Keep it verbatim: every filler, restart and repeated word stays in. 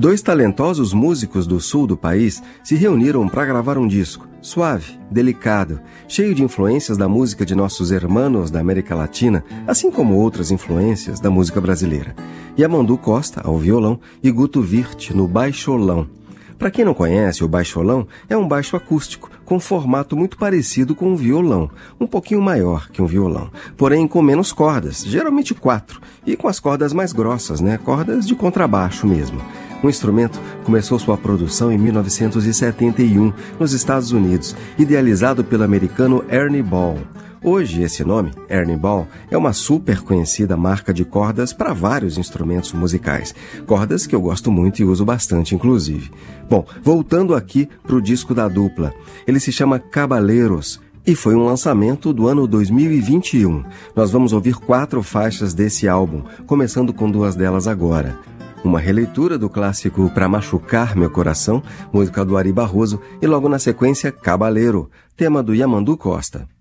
Dois talentosos músicos do sul do país se reuniram para gravar um disco suave, delicado, cheio de influências da música de nossos hermanos da América Latina, assim como outras influências da música brasileira. Yamandu Costa, ao violão, e Guto Virth, no baixolão. Para quem não conhece, o baixolão é um baixo acústico, com formato muito parecido com um violão, um pouquinho maior que um violão, porém com menos cordas, geralmente quatro, e com as cordas mais grossas, né? Cordas de contrabaixo mesmo. O instrumento começou sua produção em mil novecentos e setenta e um, nos Estados Unidos, idealizado pelo americano Ernie Ball. Hoje, esse nome, Ernie Ball, é uma super conhecida marca de cordas para vários instrumentos musicais. Cordas que eu gosto muito e uso bastante, inclusive. Bom, voltando aqui para o disco da dupla. Ele se chama Cabaleiros e foi um lançamento do ano dois mil e vinte e um. Nós vamos ouvir quatro faixas desse álbum, começando com duas delas agora. Uma releitura do clássico Pra Machucar Meu Coração, música do Ari Barroso, e logo na sequência, Cabaleiro, tema do Yamandu Costa.